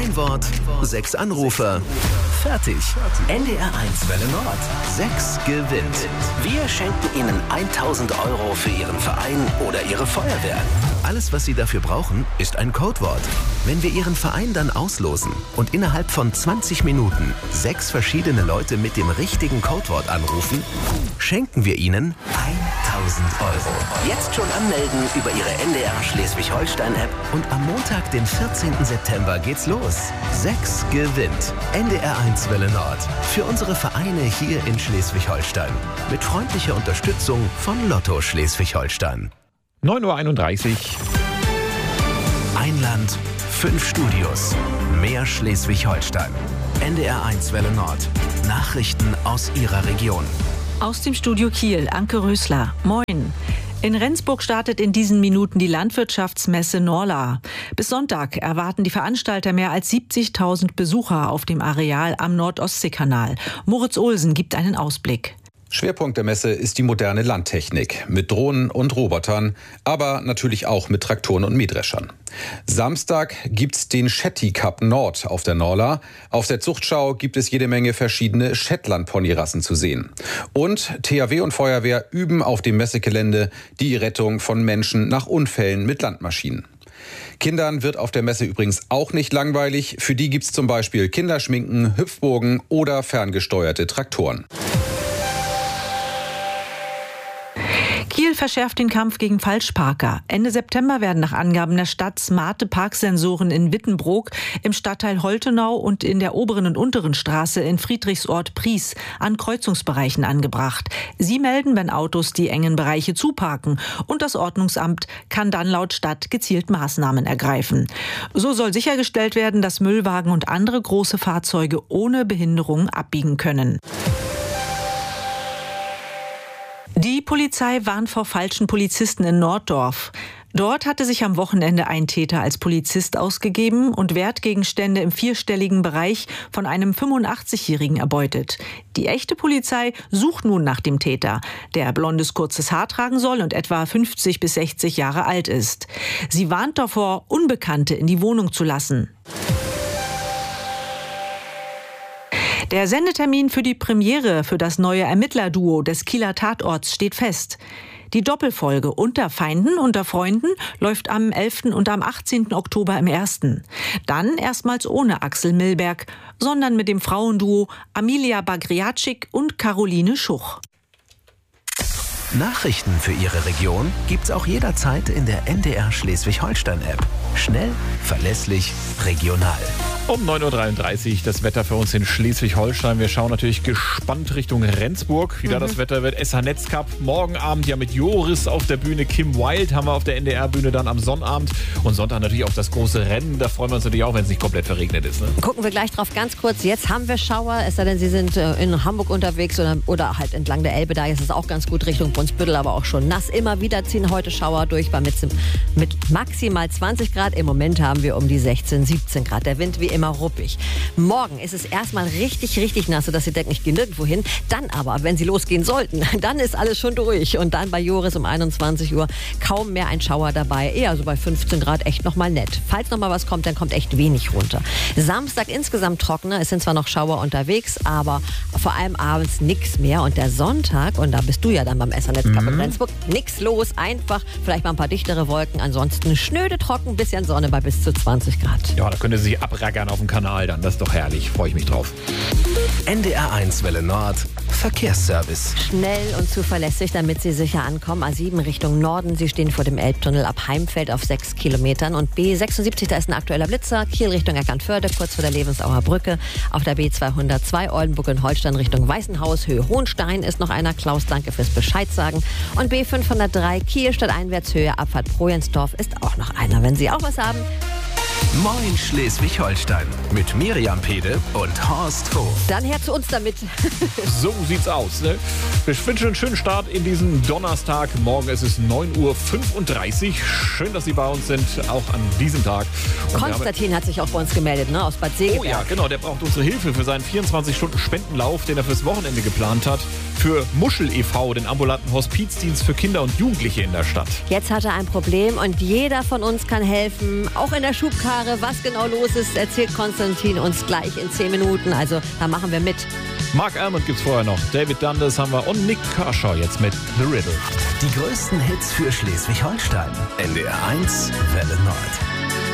Ein Wort, 6 Anrufer. Fertig. NDR1 Welle Nord. 6 gewinnt. Wir schenken Ihnen 1.000 € für Ihren Verein oder Ihre Feuerwehr. Alles, was Sie dafür brauchen, ist ein Codewort. Wenn wir Ihren Verein dann auslosen und innerhalb von 20 Minuten 6 verschiedene Leute mit dem richtigen Codewort anrufen, schenken wir Ihnen 1.000 €. Jetzt schon anmelden über Ihre NDR Schleswig-Holstein-App und am Montag, den 14. September geht's los. 6 gewinnt. NDR1 Welle Nord. Für unsere Vereine hier in Schleswig-Holstein. Mit freundlicher Unterstützung von Lotto Schleswig-Holstein. 9:31 Uhr. Ein Land, 5 Studios. Mehr Schleswig-Holstein. NDR1 Welle Nord. Nachrichten aus Ihrer Region. Aus dem Studio Kiel, Anke Rösler. Moin. In Rendsburg startet in diesen Minuten die Landwirtschaftsmesse Norla. Bis Sonntag erwarten die Veranstalter mehr als 70.000 Besucher auf dem Areal am Nord-Ostsee-Kanal. Moritz Olsen gibt einen Ausblick. Schwerpunkt der Messe ist die moderne Landtechnik mit Drohnen und Robotern, aber natürlich auch mit Traktoren und Mähdreschern. Samstag gibt's den Shetty Cup Nord auf der Norla. Auf der Zuchtschau gibt es jede Menge verschiedene Shetland-Ponyrassen zu sehen. Und THW und Feuerwehr üben auf dem Messegelände die Rettung von Menschen nach Unfällen mit Landmaschinen. Kindern wird auf der Messe übrigens auch nicht langweilig. Für die gibt's zum Beispiel Kinderschminken, Hüpfburgen oder ferngesteuerte Traktoren. Kiel verschärft den Kampf gegen Falschparker. Ende September werden nach Angaben der Stadt smarte Parksensoren in Wittenbrook, im Stadtteil Holtenau und in der oberen und unteren Straße in Friedrichsort-Pries an Kreuzungsbereichen angebracht. Sie melden, wenn Autos die engen Bereiche zuparken, und das Ordnungsamt kann dann laut Stadt gezielt Maßnahmen ergreifen. So soll sichergestellt werden, dass Müllwagen und andere große Fahrzeuge ohne Behinderung abbiegen können. Die Polizei warnt vor falschen Polizisten in Norddorf. Dort hatte sich am Wochenende ein Täter als Polizist ausgegeben und Wertgegenstände im 4-stelligen Bereich von einem 85-Jährigen erbeutet. Die echte Polizei sucht nun nach dem Täter, der blondes, kurzes Haar tragen soll und etwa 50 bis 60 Jahre alt ist. Sie warnt davor, Unbekannte in die Wohnung zu lassen. Der Sendetermin für die Premiere für das neue Ermittlerduo des Kieler Tatorts steht fest. Die Doppelfolge Unter Feinden, unter Freunden läuft am 11. und am 18. Oktober im 1. Dann erstmals ohne Axel Milberg, sondern mit dem Frauenduo Amelia Bagriatschik und Caroline Schuch. Nachrichten für Ihre Region gibt's auch jederzeit in der NDR Schleswig-Holstein-App. Schnell, verlässlich, regional. Um 9:33 Uhr das Wetter für uns in Schleswig-Holstein. Wir schauen natürlich gespannt Richtung Rendsburg, wie da das Wetter wird. SH-Netz Cup morgen Abend ja mit Joris auf der Bühne. Kim Wilde haben wir auf der NDR-Bühne dann am Sonnabend. Und Sonntag natürlich auf das große Rennen. Da freuen wir uns natürlich auch, wenn es nicht komplett verregnet ist. Ne? Gucken wir gleich drauf. Ganz kurz, jetzt haben wir Schauer. Es sei denn, Sie sind in Hamburg unterwegs oder halt entlang der Elbe. Da ist es auch ganz gut Richtung Brunsbüttel, aber auch schon nass. Immer wieder ziehen heute Schauer durch mit maximal 20 Grad. Im Moment haben wir um die 16, 17 Grad. Der Wind wie immer ruppig. Morgen ist es erstmal richtig, richtig nass, sodass Sie denken, ich gehe nirgendwo hin. Dann aber, wenn Sie losgehen sollten, dann ist alles schon durch. Und dann bei Joris um 21 Uhr kaum mehr ein Schauer dabei. Eher so bei 15 Grad echt nochmal nett. Falls nochmal was kommt, dann kommt echt wenig runter. Samstag insgesamt trockener. Es sind zwar noch Schauer unterwegs, aber vor allem abends nichts mehr. Und der Sonntag, und da bist du ja dann beim SH-Netz Cup in Rendsburg, nichts los. Einfach vielleicht mal ein paar dichtere Wolken. Ansonsten schnöde trocken, bisschen Sonne bei bis zu 20 Grad. Ja, da können Sie sich abrackern auf dem Kanal dann. Das ist doch herrlich. Freue ich mich drauf. NDR1 Welle Nord. Verkehrsservice. Schnell und zuverlässig, damit Sie sicher ankommen. A7 Richtung Norden. Sie stehen vor dem Elbtunnel ab Heimfeld auf 6 Kilometern. Und B76, da ist ein aktueller Blitzer. Kiel Richtung Eckernförde, kurz vor der Lebensauer Brücke. Auf der B202 Oldenburg in Holstein Richtung Weißenhaus. Höhe Hohenstein ist noch einer. Klaus, danke fürs Bescheid sagen. Und B503 Kiel stadteinwärts Höhe Abfahrt Projensdorf ist auch noch einer. Wenn Sie auch was haben, Moin Schleswig-Holstein mit Miriam Pede und Horst Hof. dann her zu uns damit. So sieht's aus. Ne? Wir wünschen einen schönen Start in diesen Donnerstag. Morgen ist es 9:35 Uhr. Schön, dass Sie bei uns sind, auch an diesem Tag. Und Konstantin hat sich auch bei uns gemeldet, ne, aus Bad Segeberg. Oh ja, genau. Der braucht unsere Hilfe für seinen 24-Stunden-Spendenlauf, den er fürs Wochenende geplant hat. für Muschel e.V., den ambulanten Hospizdienst für Kinder und Jugendliche in der Stadt. Jetzt hat er ein Problem und jeder von uns kann helfen. Auch in der Schubkarre. Was genau los ist, erzählt Konstantin uns gleich in 10 Minuten. Also da machen wir mit. Mark Almond gibt's vorher noch. David Dundas haben wir und Nick Kershaw jetzt mit The Riddle. Die größten Hits für Schleswig-Holstein. NDR 1 Welle Nord.